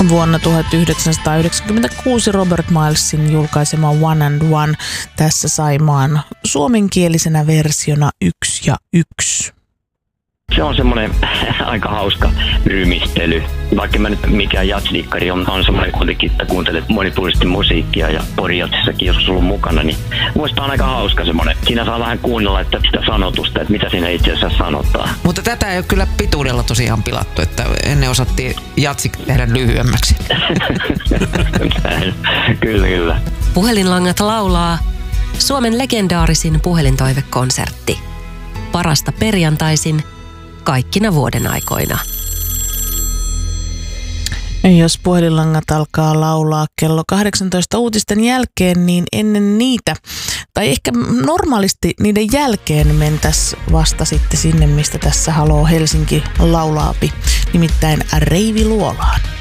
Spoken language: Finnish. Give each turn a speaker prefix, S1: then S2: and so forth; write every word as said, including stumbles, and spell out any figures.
S1: Vuonna tuhatyhdeksänsataayhdeksänkymmentäkuusi Robert Milesin julkaisema One and One tässä Saimaan suomenkielisenä versiona yksi ja yksi.
S2: Se on semmoinen aika hauska rymistely. Vaikka mä nyt mikään jazzdiikkari on, on semmoinen kuitenkin, että kuuntelet monipuolisesti musiikkia ja porijatsissakin joskus ollut mukana, niin muista on aika hauska semmoinen. Siinä saa vähän kuunnella että sitä sanotusta, että mitä siinä itse asiassa sanotaan.
S3: Mutta tätä ei ole kyllä pituudella tosiaan pilattu, että ennen osattiin jatsi tehdä lyhyemmäksi.
S2: Kyllä, kyllä.
S4: Puhelinlangat laulaa Suomen legendaarisin puhelintoivekonsertti. Parasta perjantaisin kaikkina vuoden aikoina.
S1: Jos puhelinlangat alkaa laulaa kello kahdeksantoista uutisten jälkeen, niin ennen niitä, tai ehkä normaalisti niiden jälkeen mentäs vasta sitten sinne, mistä tässä Haloo Helsinki laulaapi, nimittäin Reivi Luolaan.